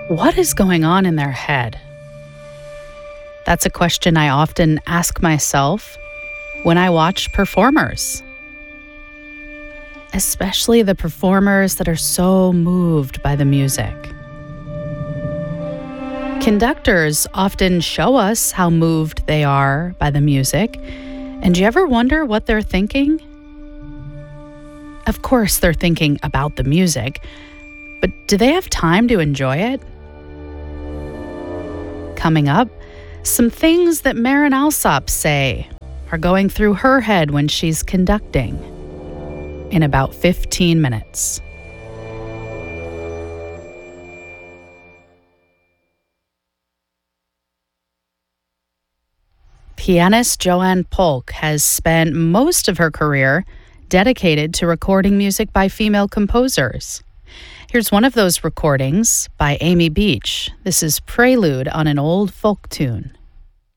What is going on in their head? That's a question I often ask myself when I watch performers, especially the performers that are so moved by the music. Conductors often show us how moved they are by the music, and do you ever wonder what they're thinking? Of course, they're thinking about the music, but do they have time to enjoy it? Coming up, some things that Marin Alsop say are going through her head when she's conducting in about 15 minutes. Pianist Joanne Polk has spent most of her career dedicated to recording music by female composers. Here's one of those recordings by Amy Beach. This is Prelude on an Old Folk Tune.